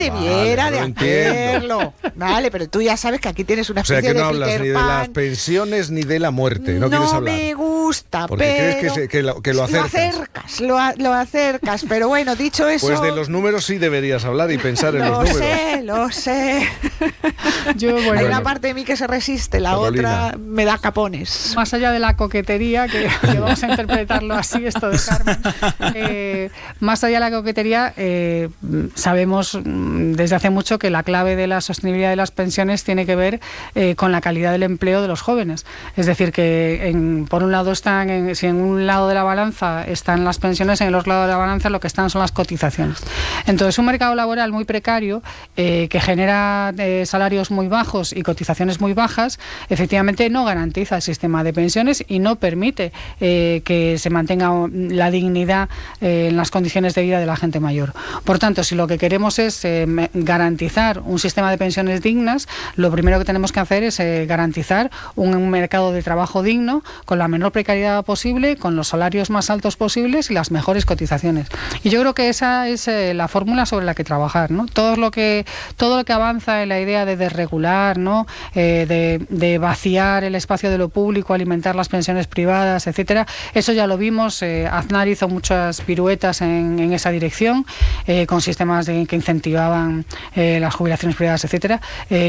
Debiera de hacerlo. Vale, pero tú ya sabes que aquí tienes una especie de Peter Pan. O sea, que no hablas ni de las pensiones ni de la muerte. No quieres hablar. No me gusta, porque pero... crees que lo acercas. Lo acercas, pero bueno, dicho eso... Pues de los números sí deberías hablar y pensar en los números. Lo sé. Hay una parte de mí que se resiste, la Carolina. otra me da capones. Más allá de la coquetería, que vamos a interpretarlo así, esto de Carmen, más allá de la coquetería, sabemos desde hace mucho que la clave de la sostenibilidad de las pensiones tiene que ver con la calidad del empleo de los jóvenes. Es decir, que por un lado si en un lado de la balanza están las pensiones, en el otro lado de la balanza lo que están son las cotizaciones. Entonces, un mercado laboral muy precario que genera salarios muy bajos y cotizaciones muy bajas, efectivamente no garantiza el sistema de pensiones y no permite que se mantenga la dignidad en las condiciones de vida de la gente mayor. Por tanto, si lo que queremos es garantizar un sistema de pensiones dignas, lo primero que tenemos que hacer es garantizar un mercado de trabajo digno, con la menor precariedad posible, con los salarios más altos posibles y las mejores cotizaciones. Y yo creo que esa es la fórmula sobre la que trabajar, ¿no? Todo lo que avanza en la idea de desregular, ¿no? De vaciar el espacio de lo público, alimentar las pensiones privadas, etcétera, eso ya lo vimos. Aznar hizo muchas piruetas en esa dirección, con sistemas que incentivaban las jubilaciones privadas, etcétera,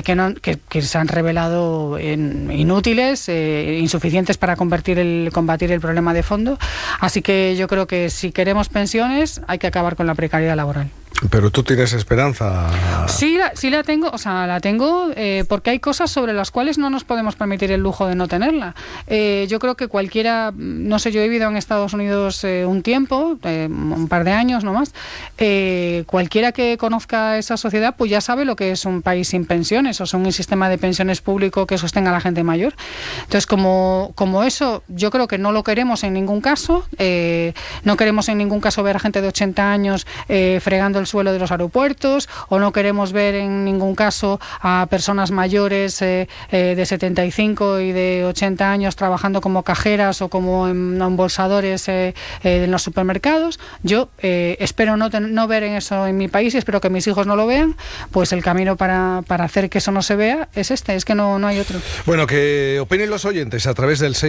que se han revelado inútiles, insuficientes para combatir el problema de fondo. Así que yo creo que si queremos pensiones hay que acabar con la precariedad laboral. Pero tú tienes esperanza. Sí la tengo, porque hay cosas sobre las cuales no nos podemos permitir el lujo de no tenerla. Yo creo que cualquiera, no sé, yo he vivido en Estados Unidos un tiempo, un par de años no más, cualquiera que conozca esa sociedad pues ya sabe lo que es un país sin pensiones, o sea, un sistema de pensiones público que sostenga a la gente mayor. Entonces, como eso, yo creo que no lo queremos en ningún caso. No queremos en ningún caso ver a gente de 80 años fregando el suelo de los aeropuertos, o no queremos ver en ningún caso a personas mayores de 75 y de 80 años trabajando como cajeras o como embolsadores en los supermercados. Yo espero no ver en eso en mi país y espero que mis hijos no lo vean. Pues el camino para hacer que eso no se vea es es que no hay otro. Bueno, que opinen los oyentes a través del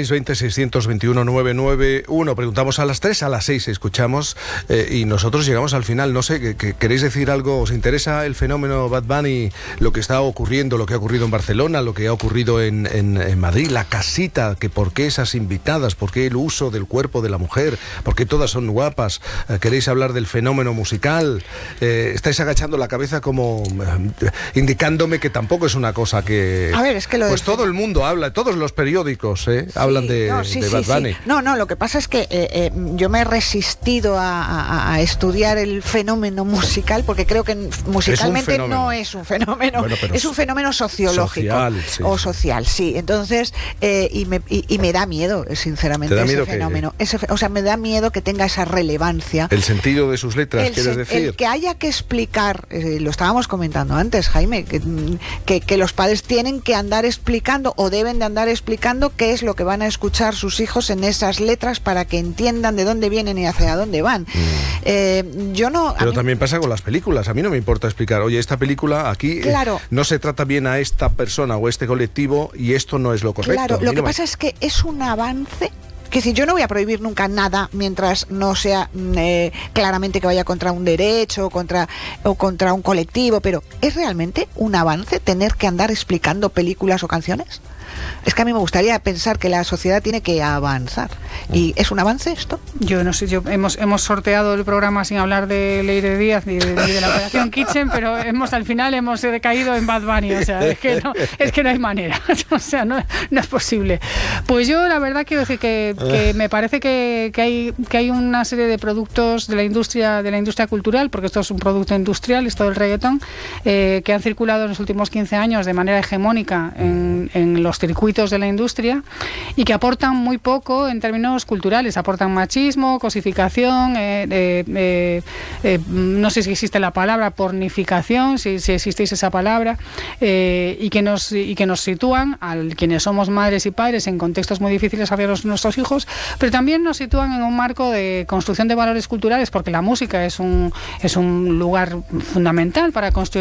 620-621-991. Preguntamos a las 3, a las 6 escuchamos y nosotros llegamos al final. No sé, ¿queréis decir algo? ¿Os interesa el fenómeno Bad Bunny, lo que está ocurriendo, lo que ha ocurrido en Barcelona, lo que ha ocurrido en Madrid, la casita, que por qué esas invitadas, por qué el uso del cuerpo de la mujer, por qué todas son guapas? ¿Queréis hablar del fenómeno musical? Estáis agachando la cabeza como indicándome que tampoco es una cosa que... A ver, es que pues todo el mundo habla, todos los periódicos hablan de Bad Bunny. Sí. No, lo que pasa es que yo me he resistido a estudiar el fenómeno musical, porque creo que musicalmente no es un fenómeno, bueno, es un fenómeno sociológico social, sí. Entonces, y me da miedo, sinceramente, ese fenómeno. Me da miedo que tenga esa relevancia. El sentido de sus letras, quieres decir. El que haya que explicar, lo estábamos comentando antes, Jaime, que los padres tienen que andar explicando o deben de andar explicando qué es lo que van a escuchar sus hijos en esas letras para que entiendan de dónde vienen y hacia dónde van. Pero también pasa con las películas. A mí no me importa explicar, oye, esta película aquí no se trata bien a esta persona o a este colectivo y esto no es lo correcto. Claro, lo que pasa es que es un avance. Que si yo no voy a prohibir nunca nada mientras no sea claramente que vaya contra un derecho o contra un colectivo, pero ¿es realmente un avance tener que andar explicando películas o canciones? Es que a mí me gustaría pensar que la sociedad tiene que avanzar. ¿Y es un avance esto? Yo no sé, hemos sorteado el programa sin hablar de Leire Díaz ni de la Operación Kitchen, pero al final hemos decaído en Bad Bunny. O sea, es que no hay manera. O sea, no es posible. Pues yo la verdad quiero decir que me parece que hay una serie de productos de la industria cultural, porque esto es un producto industrial, esto del reggaetón, que han circulado en los últimos 15 años de manera hegemónica en los circuitos de la industria y que aportan muy poco en términos culturales, aportan machismo, cosificación, no sé si existe la palabra pornificación, si existís esa palabra, y que nos sitúan a quienes somos madres y padres en contextos muy difíciles hacia nuestros hijos, pero también nos sitúan en un marco de construcción de valores culturales, porque la música es un lugar fundamental para construir